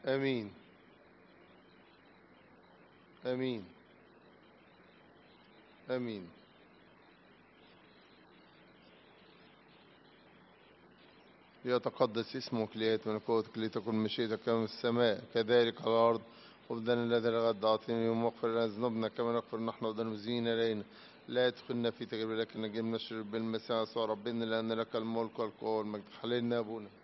امين. امين. امين. ليتقدس اسمك، ليأتي ملكوتك، لتكن مشيئتك كما في السماء كذلك على الأرض. وبدلنا الذي الغد أعطينا اليوم، واغفر لنا ذنوبنا كما نغفر نحن أيضا المذنبين إلينا، لا تدخلنا في تجربة لكن نجينا من الشر بالمسيح يسوع ربنا، لأن لك الملك والقوة والمجد. حللنا يا أبونا.